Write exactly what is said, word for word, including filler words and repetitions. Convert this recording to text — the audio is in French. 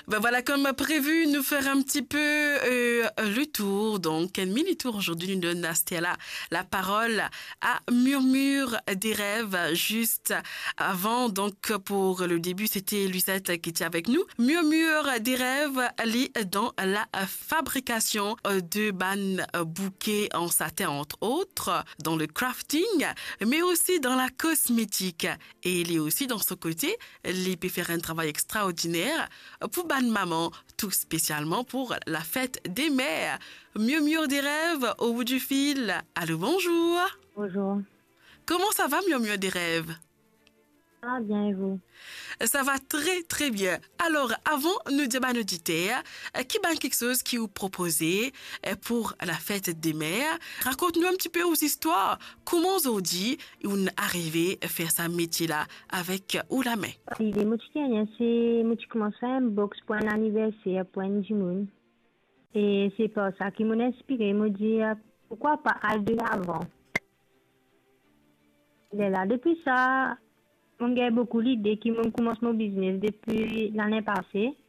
Ben voilà, comme prévu, nous faire un petit peu euh, le tour. Donc, un mini-tour aujourd'hui nous donne à Stella la parole à Murmure des rêves. Juste avant, donc pour le début, c'était Lucette qui était avec nous. Murmure des rêves, elle est dans la fabrication de ban bouquets en satin, entre autres, dans le crafting, mais aussi dans la cosmétique. Et il est aussi dans ce côté, il peut faire un travail extraordinaire pour ban maman, tout spécialement pour la fête des mères. Murmure des rêves au bout du fil. Allô, bonjour. Bonjour. Comment ça va, Murmure des rêves? Ah, bien, et vous? Ça va très, très bien. Alors, avant de dire à nos auditeurs, qui va quelque chose qui vous proposez pour la fête des mères, raconte-nous un petit peu vos histoires. Comment vous dit vous arrivez à faire ce métier-là avec ou la main? L'idée, moi, c'est, moi, tu commences à un box pour un anniversaire, pour un du monde. Et c'est pas ça qui m'a inspiré, me dire, pourquoi pas aller de l'avant? Et là, depuis ça, on a beaucoup l'idée qui me commence mon business depuis l'année passée.